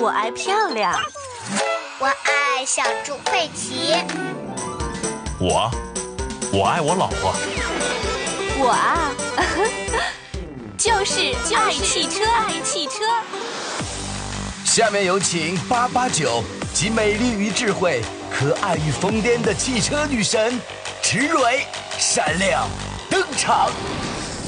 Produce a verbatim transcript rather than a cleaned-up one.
我爱漂亮。 我爱小猪佩奇。 我，我爱我老婆。 我啊，就是爱汽车，爱汽车。 下面有请八八九，集美丽与智慧、可爱与疯癫的汽车女神池蕊闪亮登场。